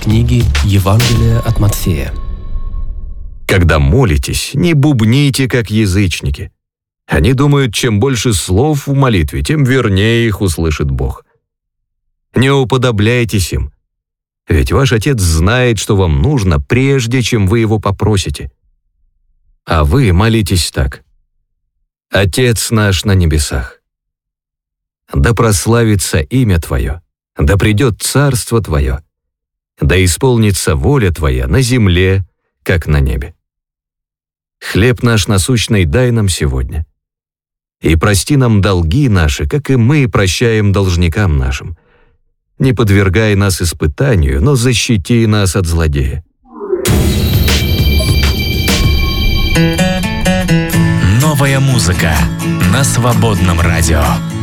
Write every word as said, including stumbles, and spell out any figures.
книги Евангелия от Матфея. Когда молитесь, не бубните, как язычники. Они думают, чем больше слов в молитве, тем вернее их услышит Бог. Не уподобляйтесь им, ведь ваш Отец знает, что вам нужно, прежде чем вы Его попросите. А вы молитесь так: «Отец наш на небесах, да прославится имя Твое, да придет царство Твое, да исполнится воля Твоя на земле, как на небе. Хлеб наш насущный дай нам сегодня, и прости нам долги наши, как и мы прощаем должникам нашим. Не подвергай нас испытанию, но защити нас от злодея». Новая музыка на Свободном радио.